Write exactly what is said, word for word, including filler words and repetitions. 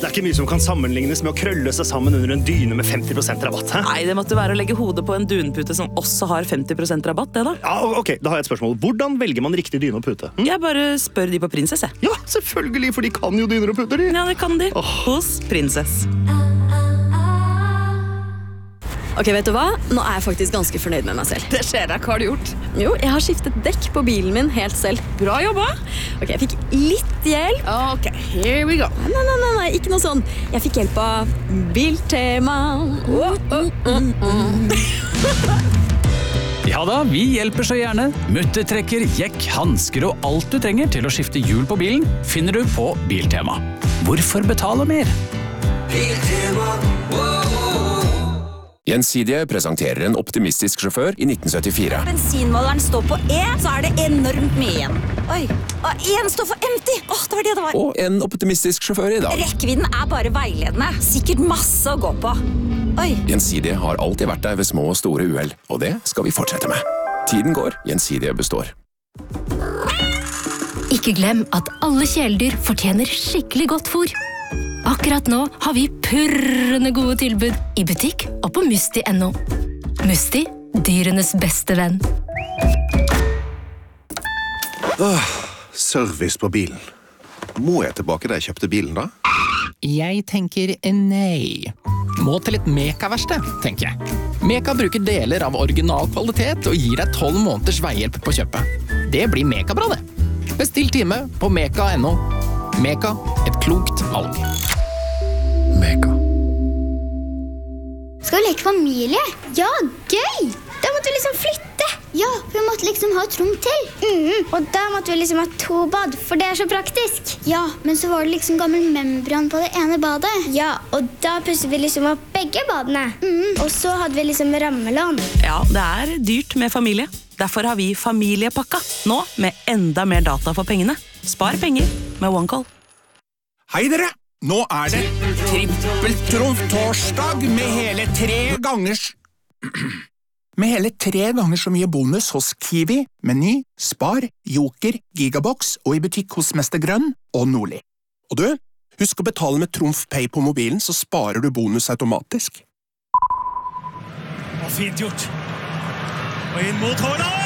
er ikke mye som kan sammenlignes med å krølle seg sammen under en dyne med femti prosent rabatt. Hæ? Nei, det måtte være å legge hodet på en dunpute som også har femti prosent rabatt, det da. Ja, ok, da har jeg et spørsmål. Hvordan velger man riktig dyne og pute? Hm? Jeg bare spør de på Princess, jeg. Ja, selvfølgelig, for de kan jo dyner og puter, de. Ja, det kan de. Oh. Hos Princess. Ok, vet du hva? Nå er jeg faktisk ganske fornøyd med meg selv. Det skjer deg, hva har du gjort? Jo, jeg har skiftet dekk på bilen min helt selv. Bra jobba. Ok, jeg fikk litt hjelp. Ok, here we go. Nei, nei, nei, nei, ikke noe sånn. Jeg fikk hjelp av Biltema. Oh, oh, oh, oh. Ja da, vi hjelper så gjerne. Muttertrekker, jekk, hansker og alt du trenger til å skifte hjul på bilen finner du på Biltema. Hvorfor betale mer? Biltema, Gjensidige presenterer en optimistisk sjåfør i nitten syttifire. Bensinmåleren står på E, så er det enormt mye igjen. Oi, og en står for empty. Åh, det var det det var. Og en optimistisk sjåfør i dag. Rekkevidden er bare veiledende. Sikkert masse å gå på. Oi. Gjensidige har alltid vært der ved små og store uheld, og det skal vi fortsette med. Tiden går, Gjensidige består. Ikke glem at alle kjæledyr fortjener skikkelig godt fôr. Akkurat nå har vi purrende gode tilbud i butikk og på Musti punktum no. Musti, dyrenes beste venn. Åh, service på bilen. Må jeg tilbake da jeg kjøpte bilen da? Jeg tenker nei. Må til et Meka-verksted, tenker jeg. Meka bruker deler av original kvalitet og gir deg tolv måneders veihjelp på kjøpet. Det blir Meka-bra, det. Bestill time på Meka punktum no. Meka, et klokt valg. Meka. Skal vi leke familie? Ja, gøy! Da måtte vi liksom flytte. Ja, vi måtte liksom ha et rom til. Mm, og da måtte vi liksom ha to bad, for det er så praktisk. Ja, men så var det liksom gammel membran på det ene badet. Ja, og da pusset vi liksom opp begge badene. Mm, og så hadde vi liksom rammelån. Ja, det er dyrt med familie. Derfor har vi familiepakka, nå med enda mer data for pengene. Spar penger med OneCall. Hei dere! Nå er det trippeltrumf-torsdag med hele tre gangers... Med hele tre ganger så mye bonus hos Kiwi, Meny, Spar, Joker, Gigabox og i butikk hos Mester Grønn og Nordli. Og du, husk å betale med Trumf Pay på mobilen, så sparer du bonus automatisk. Og fint gjort. Og inn mot Haaland!